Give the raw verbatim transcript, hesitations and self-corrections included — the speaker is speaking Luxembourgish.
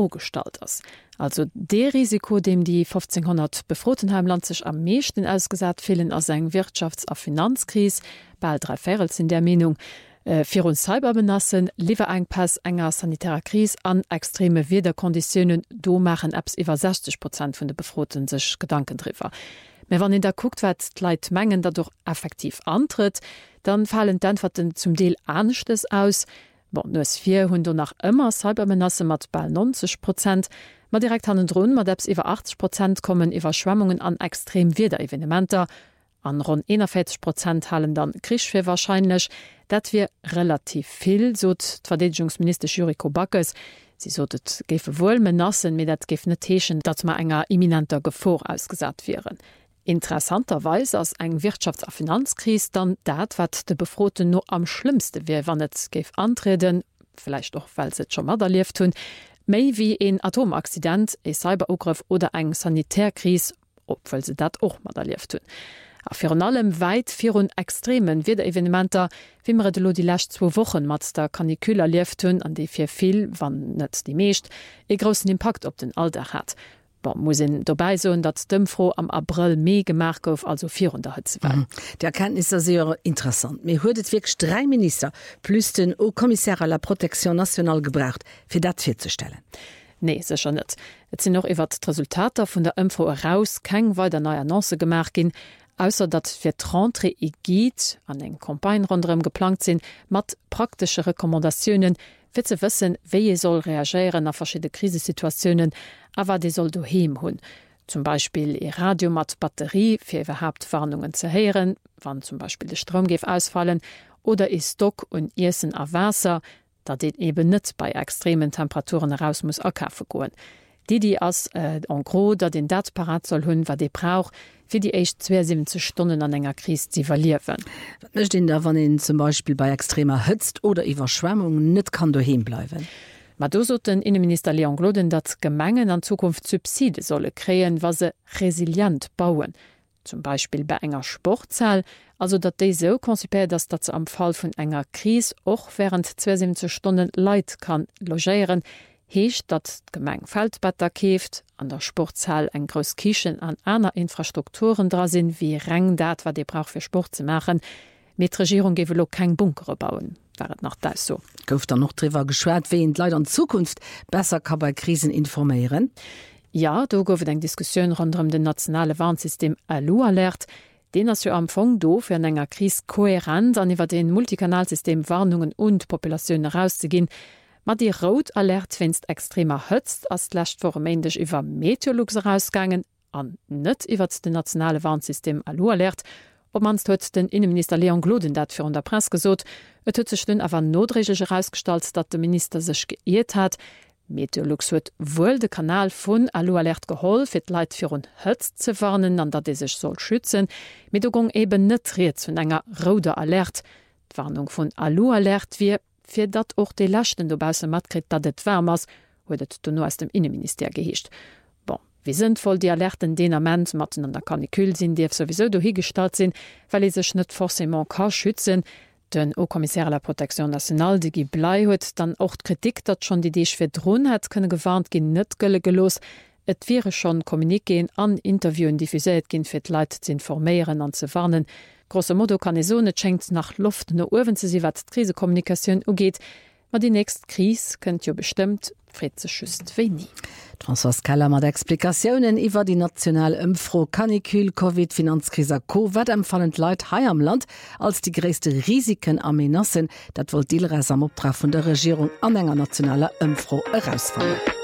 frohgestalt ist. Also der Risiko, dem die fünfzehnhundert Befrotenheimland sich am meisten ausgesagt fehlen aus einer Wirtschafts- und Finanzkrise, bei drei Viertel sind der Meinung, äh, für uns selber benassen, lieber Engpass enger sanitärer Krise an extreme Wetterkonditionen, do machen ab über sechzig Prozent von den Befroten sich Gedanken drüber. Aber wenn in der guckt, was die Leute mengen dadurch effektiv antritt, dann fallen die Antworten zum Teil Ernstes aus. Bon, nur vier hun nach immer Cybermenasse mat bei neunzig Prozent, ma direkt an den Drohnen mat debs iwwer achtzig Prozent kommen Überschwemmungen an extrem Wetterevenementer. An rund einundvierzig Prozent halen dann Krischfir wahrscheinlich. Dat wir relativ viel, so Verteidigungsminister Juriko Backes. Sie sotet gefe wohl Menassen, mit dat gef net teschen, dat ma enger imminenter Gefahr ausgesagt wären. Interessanterweise als eng Wirtschafts- und Finanzkrise dann dat, wat de Befroten nur am schlimmste wäre, wann et gef antreten, vielleicht auch, weil se schon mal erlebt hun, méi wie ein Atomakcident, ein Cyberangriff oder eng Sanitärkrise, obwohl se dat auch mal erlebt hun. Für allem weit virun extremen Wetterevenementer, wie man de lo die letzten zwei Wochen mat der Kanikül erlebt hun, an die fir viel, wann net die meescht, e großen Impact op den Alltag hat. Muss dabei so, dass Dëmfro am April Mai gemacht gouf, also vierhundert Hitze war. Mhm. Die Erkenntnis ist sehr interessant. Mir huet wirklich drei Minister plus den Haut-Kommissar à la Protection nationale gebraucht, für das vorzustellen. Nee, sicher nicht. Es sind noch über die Resultate von der Dëmfro heraus keine weiter neue Annonce gemacht gin, ausser dat fir Rentrée Egid an eng Kampagne rundherum geplant sind, mit praktischen Rekommandationen, fir ze wissen, wie je soll reagieren auf verschiedene Krisensituationen, aber die soll daheim hun. Zum Beispiel e Radio mat Batterie fir überhaupt Warnungen zu hören, wann zum Beispiel der Strom geht ausfallen, oder e Stock und Essen a Wasser, dat den eben nicht bei extremen Temperaturen heraus muss akaufen goen. Die, die als äh, en gros, dat den dat parat soll hun, wat de brauch, für die echt zweiundsiebzig Stunden an enger Krise zu verlieren. Was möchte denn da, wenn ihn zum Beispiel bei extremer Hitze oder Überschwemmung nicht kann daheim bleiben? Ma do so den Innenminister Leon Gloden, dat Gemengen an Zukunft Subside solle kreen, was se resilient bauen. Zum Beispiel bei enger Sportzahl, also dat déi so konzipiert, dass dat ze am Fall vun enger Krise och während zweiundsiebzig Stunden Leiit kann logieren, hecht dat Gemeng Feldbetter keft, an der Sportzahl eng gros Kichen an aner Infrastrukturen dra sinn, wie Reng dat, wat de brauch fir Sport ze machen. Mit Regierung gewe lo kein Bunkere bauen. Wäret nach das so. Gouft da noch drüber geschwert, wen leider in Zukunft besser kann bei Krisen informieren? Ja, da gouf eng Diskussion rund um den nationale Warnsystem Alu-Alert. Den as jo am Fong do fir en enger Krise kohärent an iwwer den Multikanalsystem Warnungen und Populationen herauszugin. Mat die Rot-Alert wennst extremer hëtzt, as lächt vor Mändech iwwer Meteorlux herausgangen, an net iwwer den nationale Warnsystem Alu-Alert. Ob manst huet den Innenminister Leon Gloden dat fir an der Presse gesot, et huet sech dun awer notregel herausgestalt, dat de Minister sech geirrt hat. Meteorlux huet wohl de Kanal vun Alu-Alert geholl, fir Leiit fir un Hëtzt ze warnen, an dat de sech soll schützen, mit o gong eben net reet vun enger roder Alert. D'Warnung vun Alu-Alert wie fir dat och de Lächten dobause matkrit, dat et wärmers, huet et du no aus dem Innenminister geheescht. Wie sinnvoll die Alerten denament matten an der Kanikül sinn, die sowieso do higestalt sinn, weil e sech net forcément kann schützen. Den Haut-Kommissar à la Protection nationale, die gi blei huet, dann och Kritik, dat schon die Idee fir drohen hat, könne gewarnt gin net gëlle gelos. Et wäre schon Kommunikeen an Interviewen diffuséet gin fir Leiit zu informieren an ze warnen. Grosso modo kann e so net schenkt nach Luft no Uwen ze si wat d Krisekommunikation ugeht, ma die nächst Krise könnt jo bestimmt fritze schüst wie nie. François Keller mat Explikationen iwwer die nationale Impfro Kanikül Covid-Finanzkrise Co wat empfallen Leiit hai am Land als die gréste Risiken a Menassen, dat wohl Deelreis am Optrag vun der Regierung an enger nationaler Impfro herausfallen.